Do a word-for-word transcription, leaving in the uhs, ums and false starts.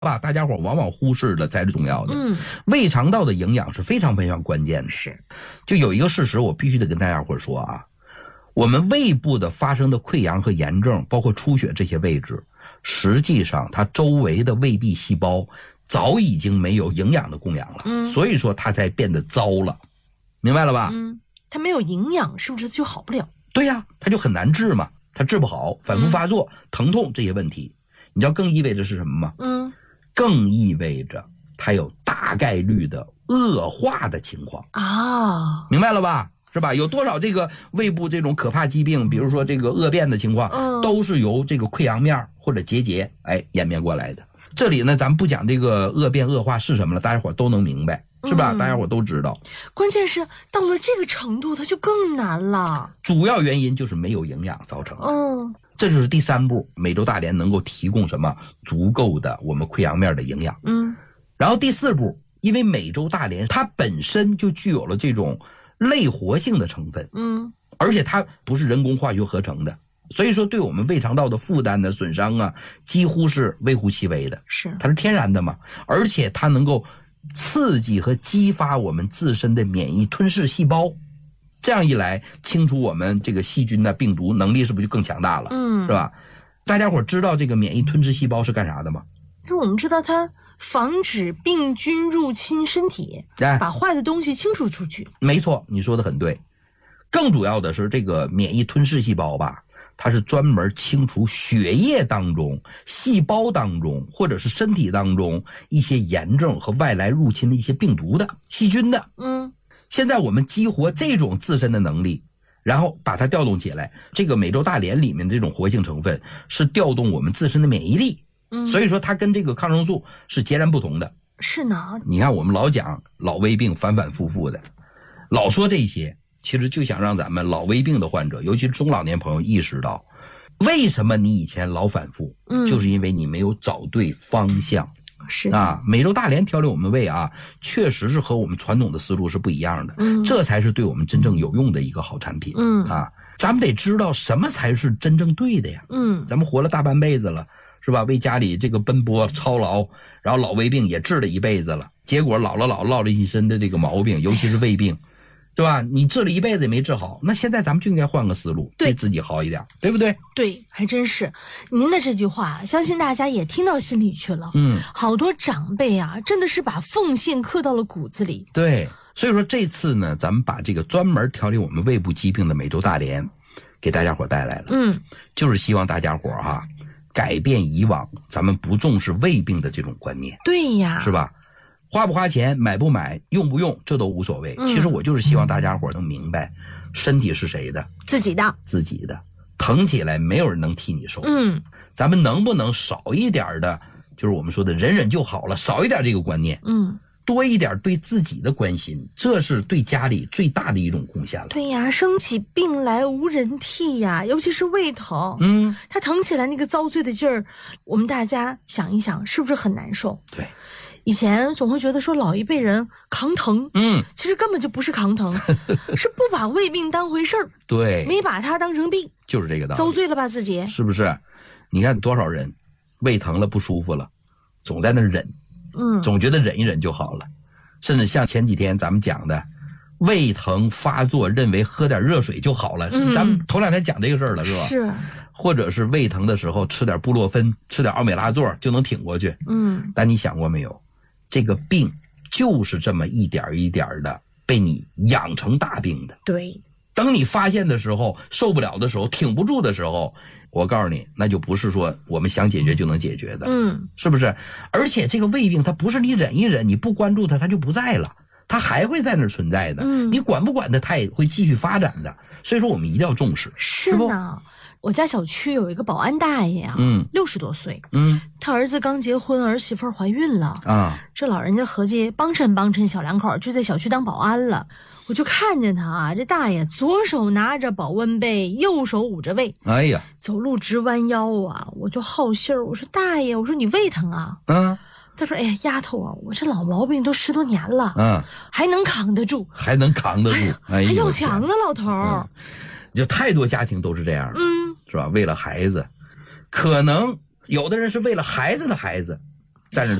吧，大家伙往往忽视了才是重要的。 嗯， 胃肠道的营养是非常非常关键的。 是， 就有一个事实我必须得跟大家伙说啊，我们胃部的发生的溃疡和炎症，包括出血这些位置，实际上它周围的胃壁细胞早已经没有营养的供养了， 嗯， 所以说它才变得糟了，明白了吧？ 嗯，它没有营养，是不是就好不了？ 对呀、啊，它就很难治嘛，它治不好，反复发作、嗯、疼痛这些问题，你知道更意味着是什么吗？ 嗯， 更意味着它有大概率的恶化的情况啊， 明白了吧？是吧？有多少这个胃部这种可怕疾病，比如说这个恶变的情况， 嗯， 都是由这个溃疡面或者结节哎演变过来的。这里呢，咱们不讲这个恶变恶化是什么了，大家伙都能明白，是吧？嗯、大家伙都知道。 关键是到了这个程度，它就更难了。 主要原因就是没有营养造成的。 嗯， 这就是第三步，美洲大莲能够提供什么足够的我们溃疡面的营养。 嗯， 然后第四步，因为美洲大莲它本身就具有了这种类活性的成分， 嗯， 而且它不是人工化学合成的，所以说对我们胃肠道的负担的损伤啊，几乎是微乎其微的。 是， 它是天然的嘛，而且它能够刺激和激发我们自身的免疫吞噬细胞，这样一来，清除我们这个细菌的病毒能力是不是就更强大了？ 嗯， 是吧？大家伙知道这个免疫吞噬细胞是干啥的吗？ 那我们知道它防止病菌入侵身体， 哎， 把坏的东西清除出去。 没错，你说的很对。更主要的是这个免疫吞噬细胞吧，它是专门清除血液当中、细胞当中或者是身体当中一些炎症和外来入侵的一些病毒的、细菌的。 嗯， 现在我们激活这种自身的能力，然后把它调动起来。这个美洲大莲里面的这种活性成分是调动我们自身的免疫力。 嗯， 所以说它跟这个抗生素是截然不同的。 是呢， 你看我们老讲老胃病反反复复的，老说这些，其实就想让咱们老胃病的患者，尤其是中老年朋友意识到，为什么你以前老反复， 嗯， 就是因为你没有找对方向。 是啊，美洲大莲调理我们胃啊，确实是和我们传统的思路是不一样的。 嗯， 这才是对我们真正有用的一个好产品。 嗯啊，咱们得知道什么才是真正对的呀。 嗯， 咱们活了大半辈子了，是吧？为家里这个奔波操劳，然后老胃病也治了一辈子了，结果老了老落了一身的这个毛病，尤其是胃病，对吧？你治了一辈子也没治好，那现在咱们就应该换个思路，对自己好一点，对不对？ 对，还真是。您的这句话，相信大家也听到心里去了。 嗯， 好多长辈啊，真的是把奉献刻到了骨子里。 对，所以说这次呢，咱们把这个专门调理我们胃部疾病的美洲大莲给大家伙带来了。 嗯， 就是希望大家伙哈、啊，改变以往咱们不重视胃病的这种观念。 对呀， 是吧？花不花钱，买不买，用不用，这都无所谓。 嗯、 其实我就是希望大家伙能明白，身体是谁的？ 自己的， 自己的。疼起来没有人能替你受。 嗯， 咱们能不能少一点的，就是我们说的忍忍就好了，少一点这个观念。 嗯， 多一点对自己的关心，这是对家里最大的一种贡献了。 对呀，生起病来无人替呀，尤其是胃疼， 嗯， 他疼起来那个遭罪的劲儿，我们大家想一想，是不是很难受？ 对， 以前总会觉得说老一辈人扛疼， 嗯， 其实根本就不是扛疼，是不把胃病当回事儿， 对， 没把它当成病， 就是这个道理， 遭罪了吧自己？ 是不是？你看多少人胃疼了不舒服了，总在那忍。 嗯， 总觉得忍一忍就好了，甚至像前几天咱们讲的，胃疼发作认为喝点热水就好了，嗯、咱们头两天讲这个事儿了，是吧？ 是。 或者是胃疼的时候吃点布洛芬，吃点奥美拉唑就能挺过去。 嗯， 但你想过没有，这个病就是这么一点一点的被你养成大病的。 对。 等你发现的时候，受不了的时候，挺不住的时候，我告诉你，那就不是说我们想解决就能解决的。 嗯， 是不是？而且这个胃病它不是你忍一忍，你不关注它它就不在了，它还会在那儿存在的。 嗯， 你管不管它它也会继续发展的。所以说我们一定要重视。 是呢，我家小区有一个保安大爷啊， 嗯， 六十多岁， 嗯， 他儿子刚结婚，儿媳妇怀孕了啊， 这老人家合计帮衬帮衬小两口，就在小区当保安了。我就看见他啊，这大爷左手拿着保温杯，右手捂着胃， 哎呀， 走路直弯腰啊！我就好信儿，我说大爷，我说你胃疼啊？ 嗯， 他说哎呀，丫头啊，我这老毛病都十多年了， 嗯， 还能扛得住， 还能扛得住，哎呀， 还要强啊，老头儿。 嗯，就太多家庭都是这样的， 嗯， 是吧？为了孩子，可能有的人是为了孩子的孩子， 在那儿